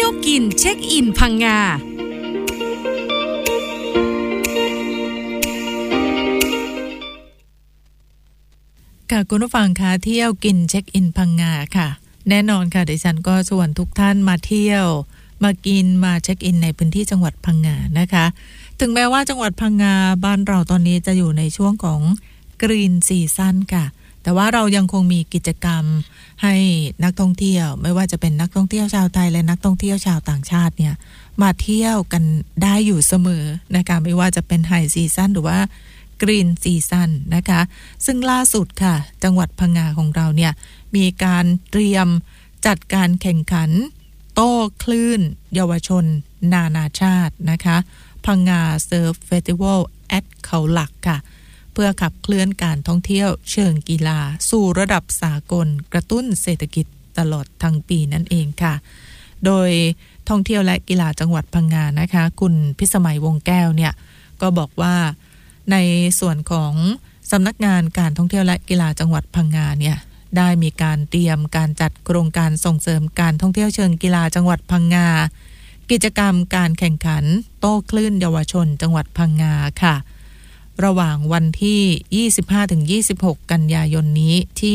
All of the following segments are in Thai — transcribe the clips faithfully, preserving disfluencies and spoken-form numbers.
ยวกินเช็คอินพังงาค่ะคุณผู้ฟังคะเที่ยวกินเช็คอินพังงาค่ะแน่นอนค่ะดิฉันก็ชวนทุกท่านมาเที่ยวมากินมาเช็คอินในพื้นที่จังหวัดพังงานะคะถึงแม้ว่าจังหวัดพังงาบ้านเราตอนนี้จะอยู่ในช่วงของกรีนซีซั่นค่ะแต่ว่าเรายังคงมีกิจกรรมให้นักท่องเที่ยวไม่ว่าจะเป็นนักท่องเที่ยวชาวไทยและนักท่องเที่ยวชาวต่างชาติเนี่ยมาเที่ยวกันได้อยู่เสมอนะคะไม่ว่าจะเป็นไฮซีซั่นหรือว่ากรีนซีซั่นนะคะซึ่งล่าสุดค่ะจังหวัดพังงาของเราเนี่ยมีการเตรียมจัดการแข่งขันโต้คลื่นเยาวชนนานาชาตินะคะพังงาเซิร์ฟเฟสติวัลแอดเขาหลักค่ะเพื่อขับเคลื่อนการท่องเที่ยวเชิงกีฬาสู่ระดับสากลกระตุ้นเศรษฐกิจตลอดทั้งปีนั่นเองค่ะโดยท่องเที่ยวและกีฬาจังหวัดพังงานะคะคุณพิสมัยวงแก้วเนี่ยก็บอกว่าในส่วนของสำนักงานการท่องเที่ยวและกีฬาจังหวัดพังงาเนี่ยได้มีการเตรียมการจัดโครงการส่งเสริมการท่องเที่ยวเชิงกีฬาจังหวัดพังงากิจกรรมการแข่งขันโต้คลื่นเยาวชนจังหวัดพังงาค่ะระหว่างวันที่ ยี่สิบห้าถึงยี่สิบหก กันยายนนี้ที่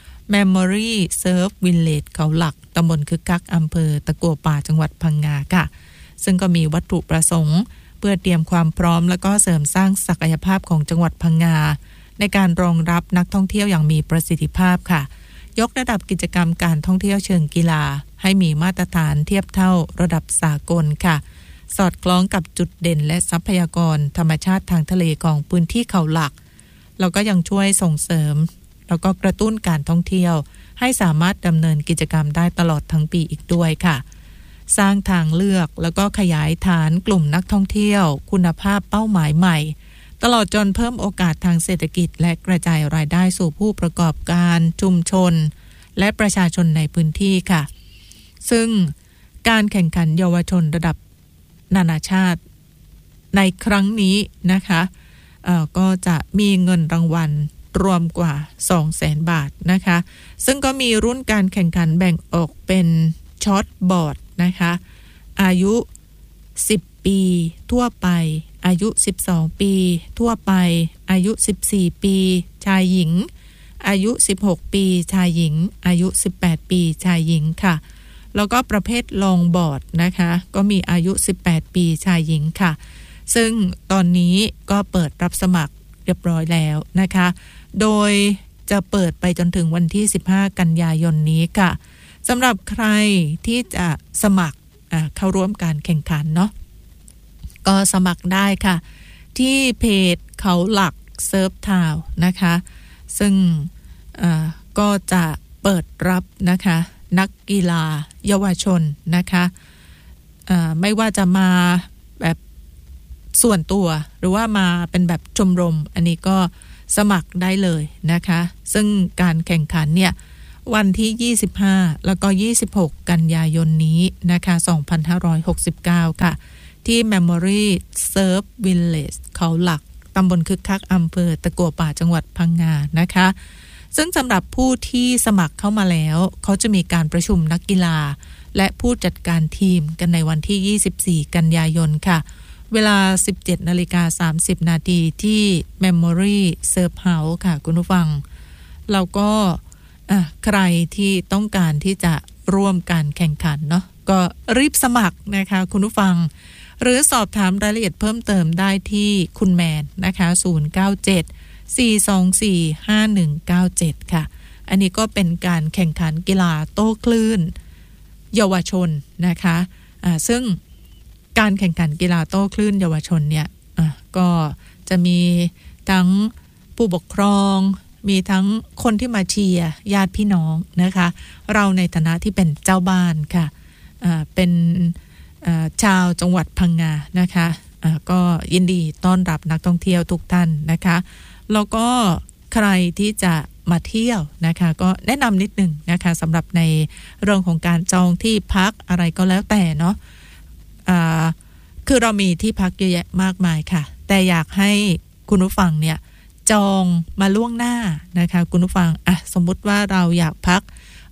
Memory Surf Village เขาหลักตำบลคึกคักอำเภอตะกัวป่าจังหวัดพังงาค่ะซึ่งก็มีวัตถุประสงค์เพื่อเตรียมความพร้อมและก็เสริมสร้างศักยภาพของจังหวัดพังงาในการรองรับนักท่องเที่ยวอย่างมีประสิทธิภาพค่ะยกระดับกิจกรรมการท่องเที่ยวเชิงกีฬาให้มีมาตรฐานเทียบเท่าระดับสากลค่ะสอดคล้องกับจุดเด่นและทรัพยากรธรรมชาติทางทะเลของพื้นที่เขาหลักแล้วก็ยังช่วยส่งเสริมแล้วก็กระตุ้นการท่องเที่ยวให้สามารถดำเนินกิจกรรมได้ตลอดทั้งปีอีกด้วยค่ะสร้างทางเลือกแล้วก็ขยายฐานกลุ่มนักท่องเที่ยวคุณภาพเป้าหมายใหม่ตลอดจนเพิ่มโอกาสทางเศรษฐกิจและกระจายรายได้สู่ผู้ประกอบการชุมชนและประชาชนในพื้นที่ค่ะซึ่งการแข่งขันเยาวชนระดับนานาชาติในครั้งนี้นะคะเอ่อก็จะมีเงินรางวัลรวมกว่า สองแสน บาทนะคะซึ่งก็มีรุ่นการแข่งขันแบ่งออกเป็นช็อตบอร์ดนะคะอายุสิบปีทั่วไปอายุสิบสองปีทั่วไปอายุสิบสี่ปีชายหญิงอายุสิบหกปีชายหญิงอายุสิบแปดปีชายหญิงค่ะแล้วก็ประเภทลองบอร์ดนะคะก็มีอายุสิบแปดปีชายหญิงค่ะซึ่งตอนนี้ก็เปิดรับสมัครเรียบร้อยแล้วนะคะโดยจะเปิดไปจนถึงวันที่สิบห้ากันยายนนี้ค่ะสำหรับใครที่จะสมัครเข้าร่วมการแข่งขันเนาะก็สมัครได้ค่ะที่เพจเขาหลักเซิร์ฟทาวน์นะคะซึ่งก็จะเปิดรับนะคะนักกีฬาเยาวชนนะคะไม่ว่าจะมาแบบส่วนตัวหรือว่ามาเป็นแบบชมรมอันนี้ก็สมัครได้เลยนะคะซึ่งการแข่งขันเนี่ยวันที่ยี่สิบห้าแล้วก็ยี่สิบหกกันยายนนี้นะคะสองพันห้าร้อยหกสิบเก้าค่ะที่ Memory Surf Village เขาหลักตำบลคึกคักอำเภอตะกัวป่าจังหวัดพังงานะคะซึ่งสำหรับผู้ที่สมัครเข้ามาแล้วเขาจะมีการประชุมนักกีฬาและผู้จัดการทีมกันในวันที่ยี่สิบสี่กันยายนค่ะเวลา สิบเจ็ดนาฬิกาสามสิบนาทีที่ Memory Surf House ค่ะคุณผู้ฟังเราก็ใครที่ต้องการที่จะร่วมการแข่งขันเนาะก็รีบสมัครนะคะคุณผู้ฟังหรือสอบถามรายละเอียดเพิ่มเติมได้ที่คุณแมนนะคะศูนย์ เก้า เจ็ด สี่ สอง สี่ ห้า หนึ่ง เก้า เจ็ดค่ะอันนี้ก็เป็นการแข่งขันกีฬาโต้คลื่นเยาวชนนะคะอ่าซึ่งการแข่งขันกีฬาโต้คลื่นเยาวชนเนี่ยอ่ะก็จะมีทั้งผู้ปกครองมีทั้งคนที่มาเชียร์ญาติพี่น้องนะคะเราในฐานะที่เป็นเจ้าบ้านค่ะอ่าเป็นชาวจังหวัดพังงานะคะก็ยินดีต้อนรับนักท่องเที่ยวทุกท่านนะคะแล้วก็ใครที่จะมาเที่ยวนะคะก็แนะนำนิดนึงนะคะสำหรับในเรื่องของการจองที่พักอะไรก็แล้วแต่เนาะะคือเรามีที่พักเยอะแยะมากมายค่ะแต่อยากให้คุณผู้ฟังเนี่ยจองมาล่วงหน้านะคะคุณผู้ฟังอ่ะสมมุติว่าเราอยากพัก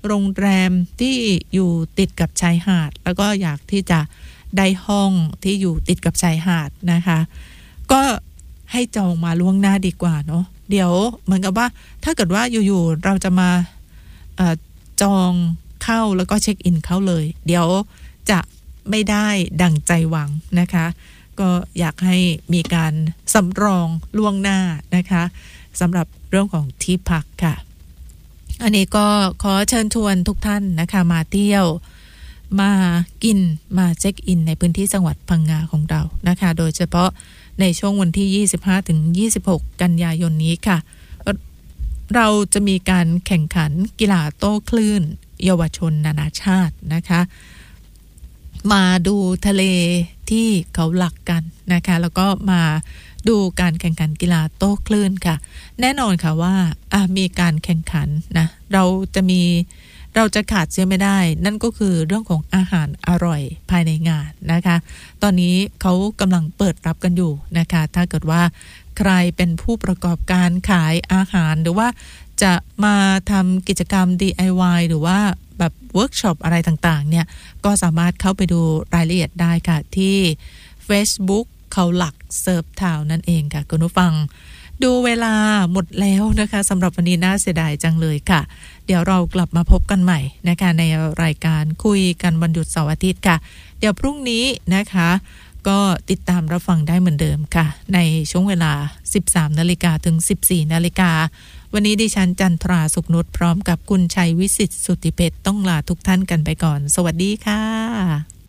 โรงแรมที่อยู่ติดกับชายหาดแล้วก็อยากที่จะได้ห้องที่อยู่ติดกับชายหาดนะคะก็ให้จองมาล่วงหน้าดีกว่าเนาะเดี๋ยวเหมือนกับว่าถ้าเกิดว่าอยู่ๆเราจะมาเอ่อจองเข้าแล้วก็เช็คอินเข้าเลยเดี๋ยวจะไม่ได้ดังใจหวังนะคะก็อยากให้มีการสำรองล่วงหน้านะคะสำหรับเรื่องของที่พักค่ะอันนี้ก็ขอเชิญชวนทุกท่านนะคะมาเที่ยวมากินมาเช็คอินในพื้นที่จังหวัดพังงาของเรานะคะโดยเฉพาะในช่วงวันที่ ยี่สิบห้าถึงยี่สิบหก กันยายนนี้ค่ะเราจะมีการแข่งขันกีฬาโต้คลื่นเยาวชนนานาชาตินะคะมาดูทะเลที่เขาหลักกันนะคะแล้วก็มาดูการแข่งขันกีฬาโต้คลื่นค่ะแน่นอนค่ะว่าอ่ะมีการแข่งขันนะเราจะมีเราจะขาดเสียไม่ได้นั่นก็คือเรื่องของอาหารอร่อยภายในงานนะคะตอนนี้เขากำลังเปิดรับกันอยู่นะคะถ้าเกิดว่าใครเป็นผู้ประกอบการขายอาหารหรือว่าจะมาทำกิจกรรม ดี ไอ วาย หรือว่าแบบเวิร์กช็อปอะไรต่างๆเนี่ยก็สามารถเข้าไปดูรายละเอียดได้ค่ะที่ Facebook เขาหลักเซิร์ฟทาวน์นั่นเองค่ะคุณผู้ฟังดูเวลาหมดแล้วนะคะสำหรับวันนี้น่าเสียดายจังเลยค่ะเดี๋ยวเรากลับมาพบกันใหม่นะคะในรายการคุยกันวันหยุดเสาร์อาทิตย์ค่ะเดี๋ยวพรุ่งนี้นะคะก็ติดตามรับฟังได้เหมือนเดิมค่ะในช่วงเวลา สิบสามนาฬิกาถึง สิบสี่นาฬิกาวันนี้ดิฉันจันทราสุขนุชพร้อมกับคุณชัยวิสิทธิ์สุทธิเพชรต้องลาทุกท่านกันไปก่อนสวัสดีค่ะ